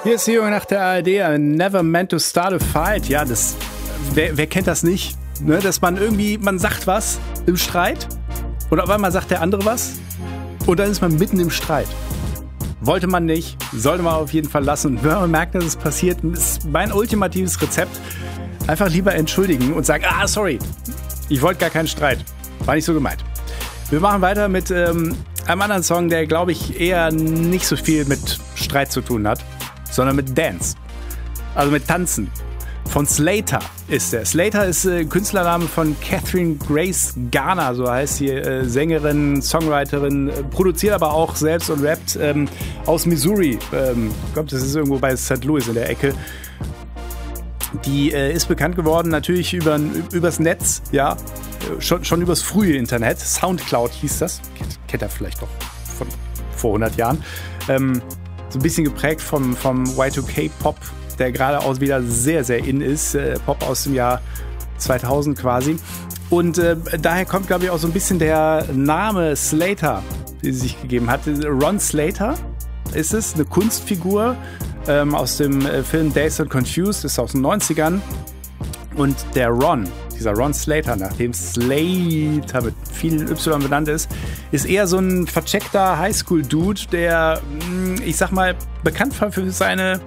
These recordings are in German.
Hier ist die Junge nach der ARD. I never meant to start a fight. Ja, wer kennt das nicht? Ne? Dass man sagt was im Streit und auf einmal sagt der andere was und dann ist man mitten im Streit. Wollte man nicht, sollte man auf jeden Fall lassen. Und wenn man merkt, dass es passiert, ist mein ultimatives Rezept: einfach lieber entschuldigen und sagen, sorry, ich wollte gar keinen Streit. War nicht so gemeint. Wir machen weiter mit einem anderen Song, der, glaube ich, eher nicht so viel mit Streit zu tun hat, sondern mit Dance. Also mit Tanzen. Von Slater ist der. Slater ist Künstlername von Catherine Grace Garner, so heißt sie, Sängerin, Songwriterin, produziert aber auch selbst und rappt aus Missouri. Ich glaube, das ist irgendwo bei St. Louis in der Ecke. Die ist bekannt geworden natürlich übers Netz, ja, schon übers frühe Internet. Soundcloud hieß das, kennt ihr vielleicht noch von vor 100 Jahren. So ein bisschen geprägt vom Y2K-Pop, der gerade auch wieder sehr, sehr in ist. Pop aus dem Jahr 2000 quasi. Und daher kommt, glaube ich, auch so ein bisschen der Name Slater, den sie sich gegeben hat. Ron Slater ist es, eine Kunstfigur aus dem Film Dazed and Confused, ist aus den 90ern. Und der dieser Ron Slater, nachdem Slater mit vielen Y benannt ist eher so ein vercheckter Highschool-Dude, der, ich sag mal, bekannt war für seine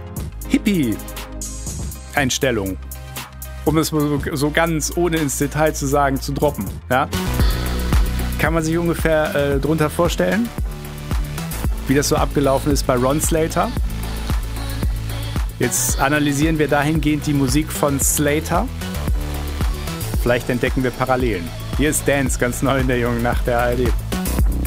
Hippie-Einstellung. Um es so ganz ohne ins Detail zu sagen, zu droppen. Ja? Kann man sich ungefähr drunter vorstellen, wie das so abgelaufen ist bei Ron Slater. Jetzt analysieren wir dahingehend die Musik von Slater. Vielleicht entdecken wir Parallelen. Hier ist Dance, ganz neu in der Jungen nach der ARD.